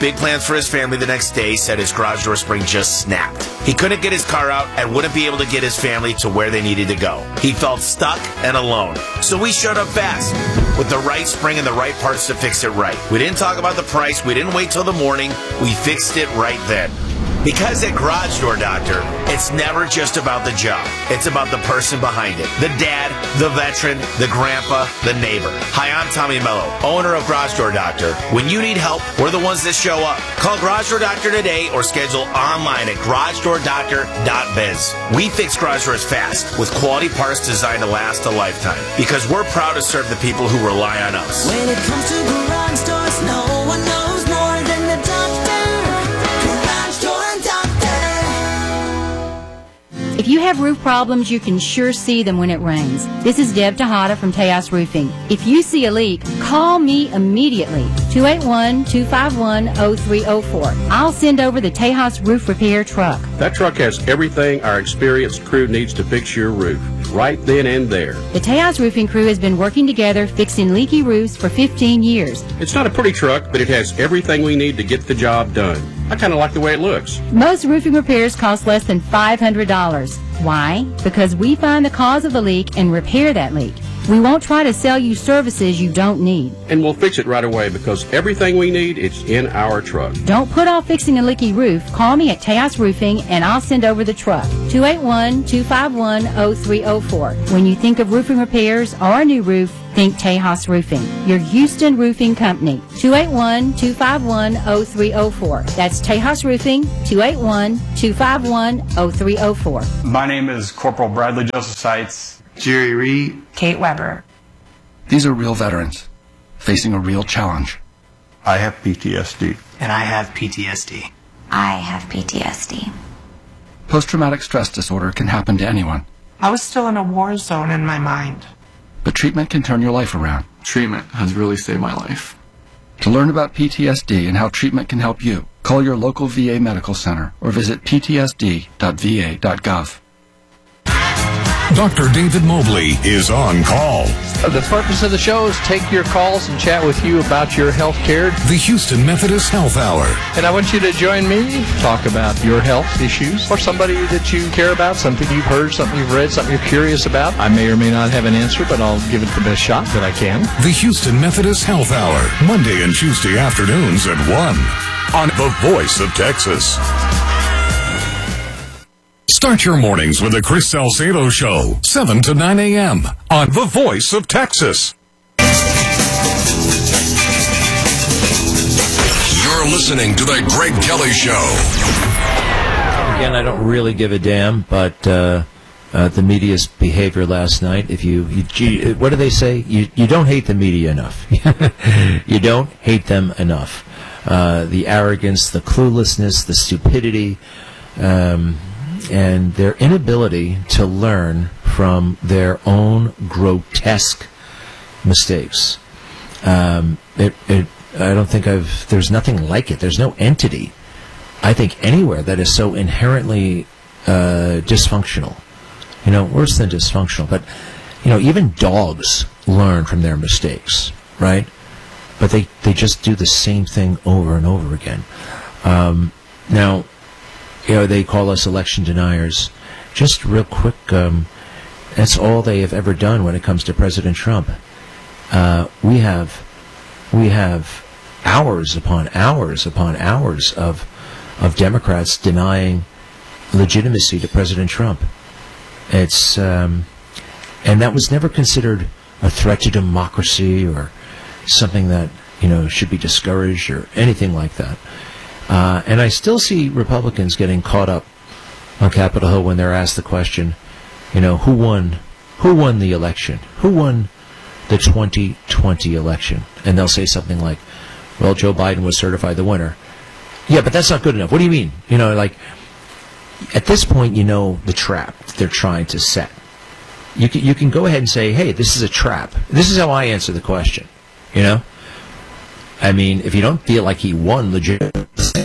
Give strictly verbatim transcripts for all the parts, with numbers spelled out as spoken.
big plans for his family the next day, said his garage door spring just snapped. He couldn't get his car out and wouldn't be able to get his family to where they needed to go. He felt stuck and alone. So we showed up fast with the right spring and the right parts to fix it right. We didn't talk about the price. We didn't wait till the morning. We fixed it right then. Because at Garage Door Doctor, it's never just about the job. It's about the person behind it. The dad, the veteran, the grandpa, the neighbor. Hi, I'm Tommy Mello, owner of Garage Door Doctor. When you need help, we're the ones that show up. Call Garage Door Doctor today or schedule online at garage door doctor dot biz. We fix garage doors fast with quality parts designed to last a lifetime because we're proud to serve the people who rely on us. When it comes to garage doors, no one knows more than the doctor. If you have roof problems, you can sure see them when it rains. This is Deb Tejada from Tejas Roofing. If you see a leak, call me immediately, two eight one, two five one, zero three zero four. I'll send over the Tejas Roof Repair truck. That truck has everything our experienced crew needs to fix your roof, right then and there. The Tejas Roofing crew has been working together fixing leaky roofs for fifteen years. It's not a pretty truck, but it has everything we need to get the job done. I kind of like the way it looks. Most roofing repairs cost less than five hundred dollars. Why? Because we find the cause of the leak and repair that leak. We won't try to sell you services you don't need. And we'll fix it right away because everything we need is in our truck. Don't put off fixing a leaky roof. Call me at Tejas Roofing and I'll send over the truck. two eight one, two five one, zero three zero four. When you think of roofing repairs or a new roof, think Tejas Roofing, your Houston roofing company. two eight one, two five one, zero three zero four. That's Tejas Roofing, two eight one, two five one, zero three zero four. My name is Corporal Bradley Joseph Seitz. Jerry Reed. Kate Weber. These are real veterans facing a real challenge. I have P T S D. And I have P T S D. I have P T S D. Post-traumatic stress disorder can happen to anyone. I was still in a war zone in my mind. But treatment can turn your life around. Treatment has really saved my life. To learn about P T S D and how treatment can help you, call your local V A medical center or visit p t s d dot v a dot gov. Doctor David Mobley is on call. The purpose of the show is take your calls and chat with you about your health care. The Houston Methodist Health Hour. And I want you to join me, talk about your health issues or somebody that you care about, something you've heard, something you've read, something you're curious about. I may or may not have an answer, but I'll give it the best shot that I can. The Houston Methodist Health Hour, Monday and Tuesday afternoons at one on The Voice of Texas. Start your mornings with the Chris Salcedo Show, seven to nine a.m. on The Voice of Texas. You're listening to The Greg Kelly Show. Again, I don't really give a damn, but uh, uh, the media's behavior last night, if you, you, you, what do they say? You, you don't hate the media enough. You don't hate them enough. Uh, the arrogance, the cluelessness, the stupidity, um... and their inability to learn from their own grotesque mistakes. Um, it, it, I don't think I've, there's nothing like it. There's no entity, I think, anywhere that is so inherently uh, dysfunctional. You know, worse than dysfunctional. But, you know, even dogs learn from their mistakes, right? But they, they just do the same thing over and over again. Um, now, you know, they call us election deniers. Just real quick, um, that's all they have ever done when it comes to President Trump. Uh, we have, we have hours upon hours upon hours of, of Democrats denying legitimacy to President Trump. It's, um, and that was never considered a threat to democracy or something that, you know, should be discouraged or anything like that. Uh, and I still see Republicans getting caught up on Capitol Hill when they're asked the question, you know, who won, who won the election? Who won the twenty twenty election? And they'll say something like, well, Joe Biden was certified the winner. Yeah, but that's not good enough. What do you mean? You know, like, at this point, you know the trap they're trying to set. You can, you can go ahead and say, hey, this is a trap. This is how I answer the question, you know? I mean, if you don't feel like he won legitimately,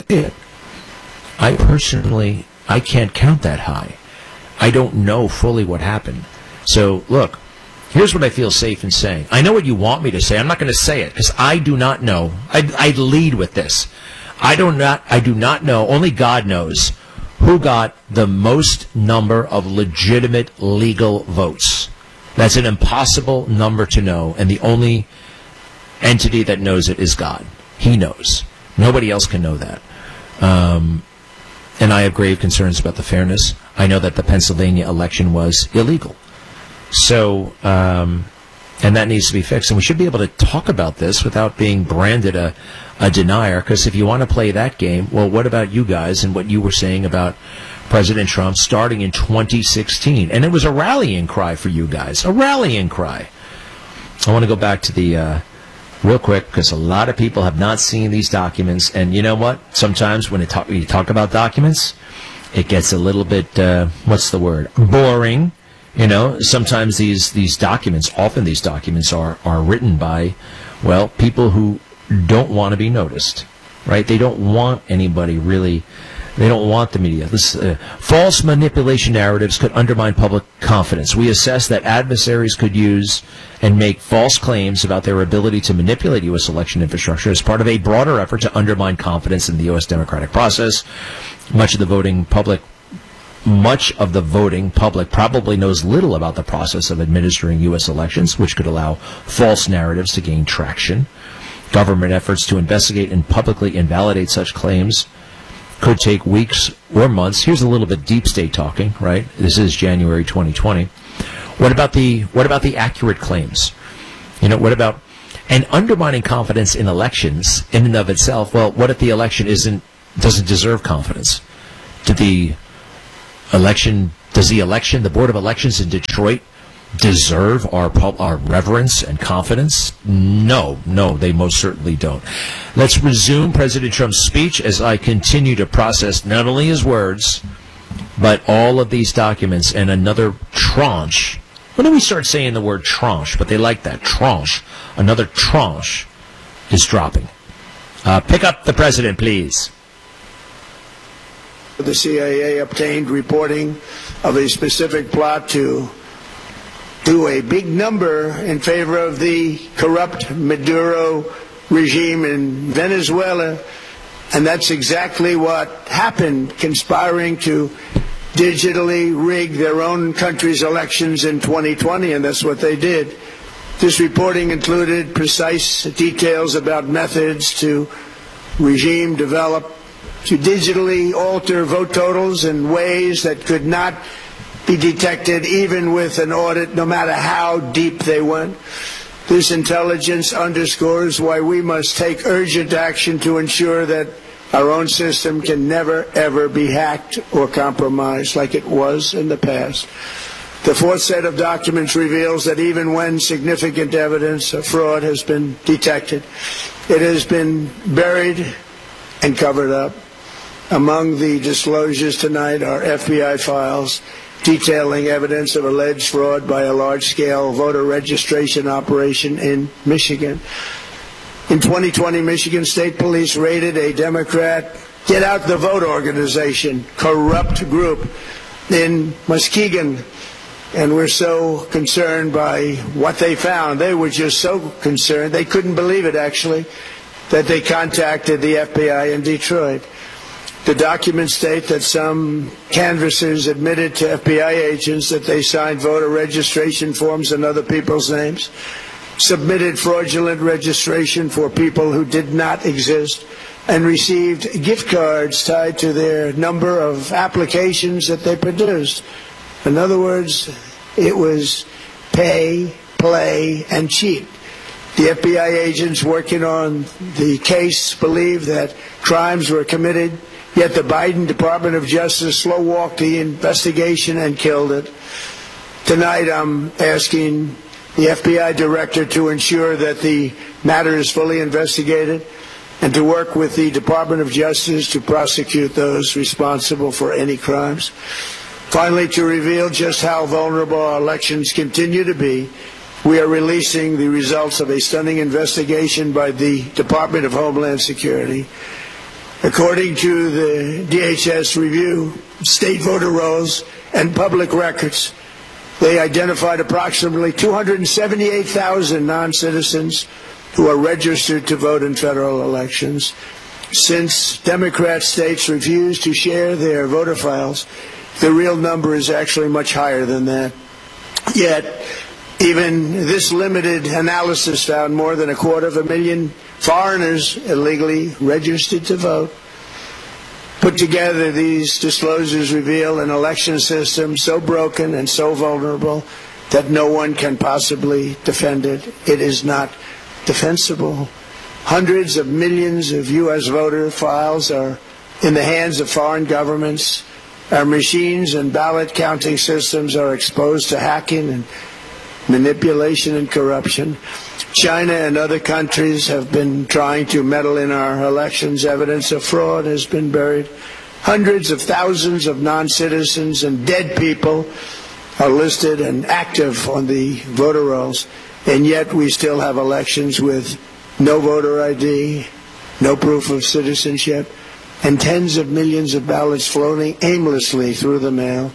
I personally, I can't count that high. I don't know fully what happened. So, look, here's what I feel safe in saying. I know what you want me to say. I'm not going to say it because I do not know. I, I lead with this. I do not, I do not know, only God knows, who got the most number of legitimate legal votes. That's an impossible number to know, and the only entity that knows it is God. He knows. Nobody else can know that. Um, and I have grave concerns about the fairness. I know that the Pennsylvania election was illegal. So, um, and that needs to be fixed. And we should be able to talk about this without being branded a, a denier, because if you want to play that game, well, what about you guys and what you were saying about President Trump starting in twenty sixteen? And it was a rallying cry for you guys, a rallying cry. I want to go back to the, uh, real quick, because a lot of people have not seen these documents. And you know what? Sometimes when it talk, you talk about documents, it gets a little bit, uh, what's the word? Boring. You know, sometimes these, these documents, often these documents are, are written by, well, people who don't want to be noticed, right? They don't want anybody really, they don't want the media. This, uh, false manipulation narratives could undermine public confidence. We assess that adversaries could use and make false claims about their ability to manipulate U S election infrastructure as part of a broader effort to undermine confidence in the U S democratic process. Much of the voting public Much of the voting public probably knows little about the process of administering U S elections, which could allow false narratives to gain traction. Government efforts to investigate and publicly invalidate such claims could take weeks or months. Here's a little bit deep state talking, right? This is January twenty twenty. What about the what about the accurate claims? You know, what about and undermining confidence in elections in and of itself? Well, what if the election isn't doesn't deserve confidence? Did the election does the election the Board of Elections in Detroit deserve our pub, our reverence and confidence? No, no, they most certainly don't. Let's resume President Trump's speech as I continue to process not only his words, but all of these documents and another tranche. When do we start saying the word tranche? But they like that, tranche. Another tranche is dropping. Uh, pick up the president, please. The C I A obtained reporting of a specific plot to do a big number in favor of the corrupt Maduro regime in Venezuela, and that's exactly what happened, conspiring to digitally rig their own country's elections in twenty twenty, and that's what they did. This reporting included precise details about methods to regime develop to digitally alter vote totals in ways that could not be detected even with an audit, no matter how deep they went. This intelligence underscores why we must take urgent action to ensure that our own system can never, ever be hacked or compromised like it was in the past. The fourth set of documents reveals that even when significant evidence of fraud has been detected, it has been buried and covered up. Among the disclosures tonight are F B I files detailing evidence of alleged fraud by a large-scale voter registration operation in Michigan. In twenty twenty, Michigan State Police raided a Democrat Get Out the Vote organization, corrupt group in Muskegon. And we're so concerned by what they found. They were just so concerned, they couldn't believe it, actually, that they contacted the F B I in Detroit. The documents state that some canvassers admitted to F B I agents that they signed voter registration forms in other people's names, submitted fraudulent registration for people who did not exist, and received gift cards tied to their number of applications that they produced. In other words, it was pay, play, and cheat. The F B I agents working on the case believe that crimes were committed, yet the Biden Department of Justice slow-walked the investigation and killed it. Tonight I'm asking the F B I director to ensure that the matter is fully investigated and to work with the Department of Justice to prosecute those responsible for any crimes. Finally, to reveal just how vulnerable our elections continue to be, we are releasing the results of a stunning investigation by the Department of Homeland Security. According to the D H S review, state voter rolls and public records, they identified approximately two hundred seventy-eight thousand non-citizens who are registered to vote in federal elections. Since Democrat states refuse to share their voter files, the real number is actually much higher than that. Yet, even this limited analysis found more than a quarter of a million foreigners illegally registered to vote. Put together, these disclosures reveal an election system so broken and so vulnerable that no one can possibly defend it. It is not defensible. Hundreds of millions of U S voter files are in the hands of foreign governments. Our machines and ballot counting systems are exposed to hacking and manipulation and corruption. China and other countries have been trying to meddle in our elections. Evidence of fraud has been buried. Hundreds of thousands of non-citizens and dead people are listed and active on the voter rolls, and yet we still have elections with no voter I D, no proof of citizenship, and tens of millions of ballots floating aimlessly through the mail.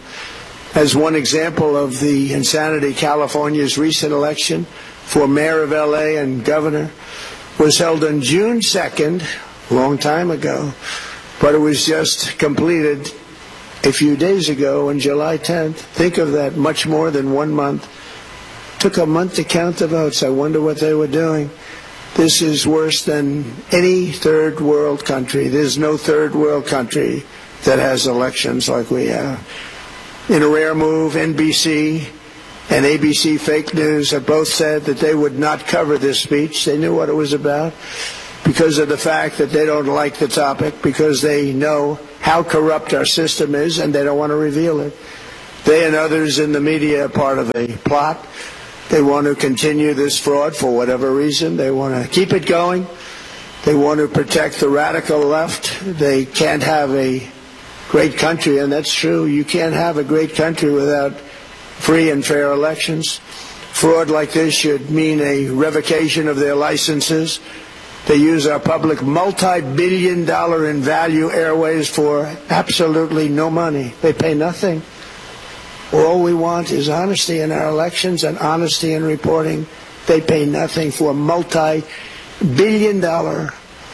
As one example of the insanity, California's recent election for mayor of L A and governor was held on June second, a long time ago, but it was just completed a few days ago on July tenth. Think of that, much more than one month. Took a month to count the votes. I wonder what they were doing. This is worse than any third world country. There's no third world country that has elections like we have. In a rare move, N B C and A B C Fake News have both said that they would not cover this speech. They knew what it was about because of the fact that they don't like the topic, because they know how corrupt our system is and they don't want to reveal it. They and others in the media are part of a plot. They want to continue this fraud for whatever reason. They want to keep it going. They want to protect the radical left. They can't have a great country, and that's true. You can't have a great country without free and fair elections. Fraud like this should mean a revocation of their licenses. They use our public multi-billion dollar in value airways for absolutely no money. They pay nothing. All we want is honesty in our elections and honesty in reporting. They pay nothing for multi-billion dollar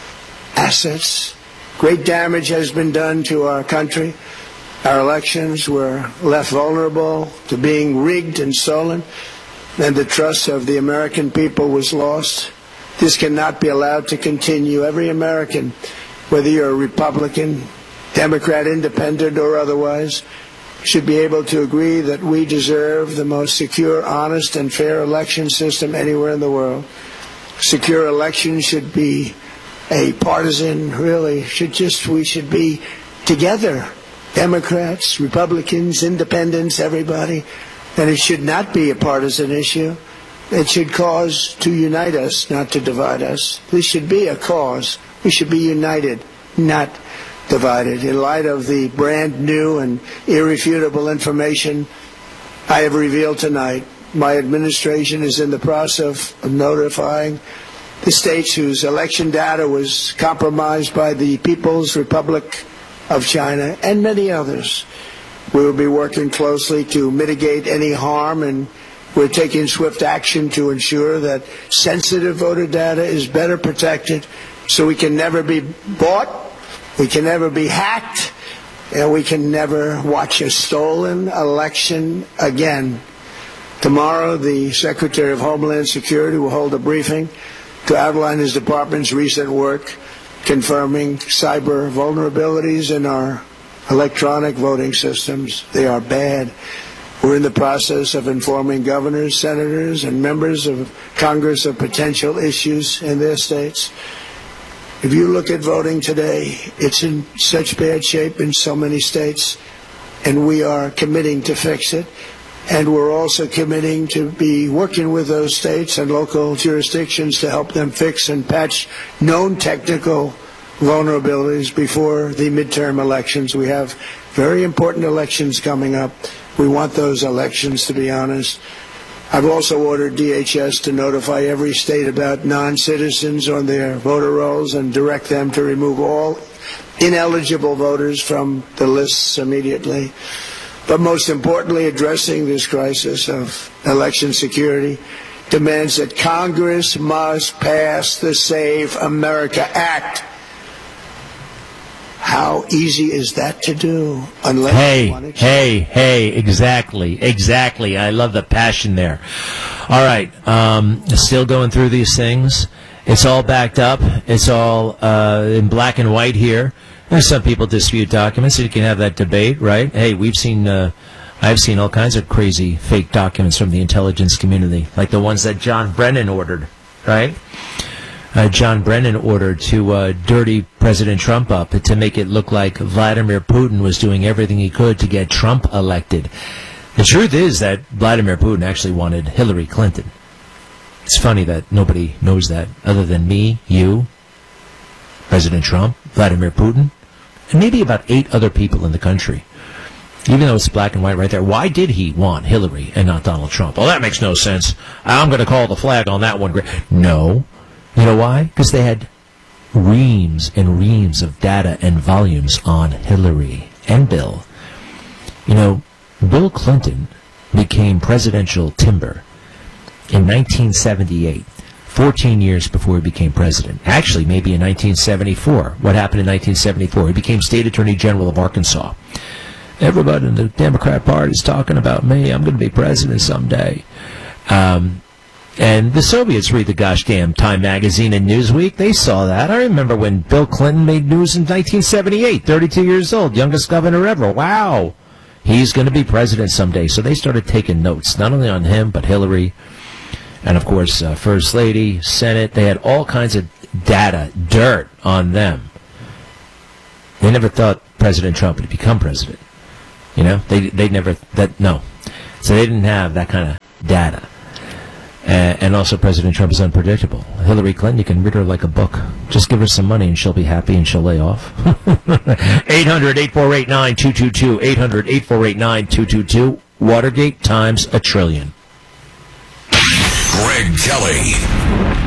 assets. Great damage has been done to our country. Our elections were left vulnerable to being rigged and stolen, and the trust of the American people was lost. This cannot be allowed to continue. Every American, whether you're a Republican, Democrat, Independent, or otherwise, should be able to agree that we deserve the most secure, honest, and fair election system anywhere in the world. Secure elections should be a partisan, really, should just, we should be together, Democrats, Republicans, Independents, everybody, and it should not be a partisan issue. It should cause to unite us, not to divide us. This should be a cause. We should be united, not divided. In light of the brand new and irrefutable information I have revealed tonight, my administration is in the process of notifying the states whose election data was compromised by the People's Republic of China and many others. We will be working closely to mitigate any harm, and we're taking swift action to ensure that sensitive voter data is better protected so we can never be bought, we can never be hacked, and we can never watch a stolen election again. Tomorrow, the Secretary of Homeland Security will hold a briefing to outline his department's recent work confirming cyber vulnerabilities in our electronic voting systems. They are bad. We're in the process of informing governors, senators, and members of Congress of potential issues in their states. If you look at voting today, it's in such bad shape in so many states, and we are committing to fix it. And we're also committing to be working with those states and local jurisdictions to help them fix and patch known technical vulnerabilities before the midterm elections. We have very important elections coming up. We want those elections to be honest. I've also ordered D H S to notify every state about non-citizens on their voter rolls and direct them to remove all ineligible voters from the lists immediately. But most importantly, addressing this crisis of election security demands that Congress must pass the Save America Act. how easy is that to do? Unless Hey, you want to hey, hey, exactly, exactly. I love the passion there. All right, um, still going through these things. It's all backed up. It's all uh, in black and white here. There's some people dispute documents, so you can have that debate, right? Hey, we've seen, uh, I've seen all kinds of crazy fake documents from the intelligence community, like the ones that John Brennan ordered, right? Uh, John Brennan ordered to uh, dirty President Trump up to make it look like Vladimir Putin was doing everything he could to get Trump elected. The truth is that Vladimir Putin actually wanted Hillary Clinton. It's funny that nobody knows that other than me, you, President Trump, Vladimir Putin, and maybe about eight other people in the country. Even though it's black and white right there, why did he want Hillary and not Donald Trump? Well, that makes no sense. I'm going to call the flag on that one. No. You know why? Because they had reams and reams of data and volumes on Hillary and Bill. You know, Bill Clinton became presidential timber in nineteen seventy-eight, fourteen years before he became president. Actually, maybe in nineteen seventy-four. What happened in nineteen seventy-four? He became State Attorney General of Arkansas. Everybody in the Democrat Party is talking about me. I'm going to be president someday. Um, and the Soviets read the gosh damn Time magazine and Newsweek. They saw that. I remember when Bill Clinton made news in nineteen seventy-eight, thirty-two years old, youngest governor ever. Wow. He's going to be president someday. So they started taking notes, not only on him, but Hillary, and, of course, uh, First Lady, Senate. They had all kinds of data, dirt on them. They never thought President Trump would become president. You know, they they never, that no. So they didn't have that kind of data. Uh, and also President Trump is unpredictable. Hillary Clinton, you can read her like a book. Just give her some money and she'll be happy and she'll lay off. eight hundred, eight four eight, nine two two two. eight hundred, eight four eight, nine two two two. Watergate times a trillion. Greg Kelly.